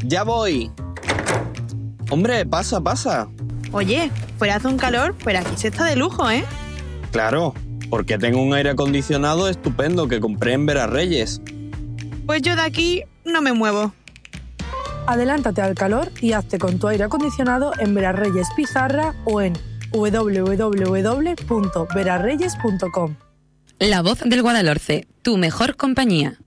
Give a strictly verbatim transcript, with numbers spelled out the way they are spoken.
Ya voy. Hombre, pasa, pasa. Oye, fuera hace un calor, pero aquí se está de lujo, ¿eh? Claro, porque tengo un aire acondicionado estupendo que compré en Verarreyes. Pues yo de aquí no me muevo. Adelántate al calor y hazte con tu aire acondicionado en Verarreyes Pizarra o en doble u doble u doble u punto verarreyes punto com. La voz del Guadalhorce, tu mejor compañía.